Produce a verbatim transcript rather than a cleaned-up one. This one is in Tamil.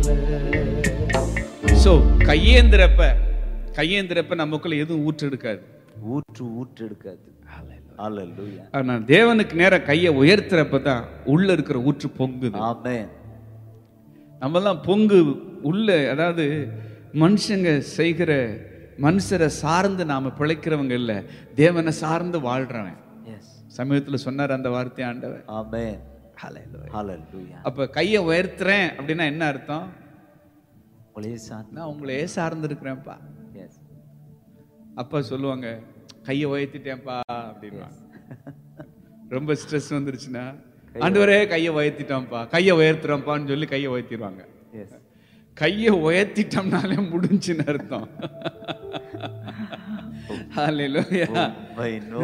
சோ கையேந்திரப்ப கையேந்திரப்ப நமக்குள்ள எதுவும் ஊற்று எடுக்காது. ஊற்று ஊற்று எடுக்காது. ஹalleluya. ஆனா தேவனுக்கு நேரா கையை உயர்த்துறப்ப தான் உள்ள இருக்கிற ஊற்று பொங்குது. ஆமென். நம்மெல்லாம் பொங்கு உள்ள, அதாவது மனுஷங்க செய்கிற மனுஷரை சார்ந்து நாம பிழைக்கிறவங்க இல்ல, தேவனை சார்ந்து வாழ்றவன். எஸ். சமீபத்தில் சொன்னார் அந்த வார்த்தை ஆண்டவர். ஆமென். ஹalleluya. ஹalleluya. அப்ப கையை உயர்த்துறேன் அப்படின்னா என்ன அர்த்தம்? உங்களே சார்ந்து. நான் உங்களையே சார்ந்து இருக்கிறேன்ப்பா. எஸ். அப்பா சொல்லுவாங்க, கையை உயர்த்திட்டேன்ப்பா அப்படின்வாங்க. ரொம்ப ஸ்ட்ரெஸ் வந்துருச்சுன்னா, ஆண்டவரே கையை உயர்த்திட்டோம்ப்பா, கையை உயர்த்துறோம்ப்பான்னு சொல்லி கையை உயர்த்திடுவாங்க. எஸ். கையை உயர்த்திட்டோம்னாலே முடிஞ்சுன்னு அர்த்தம். ஹalleluya.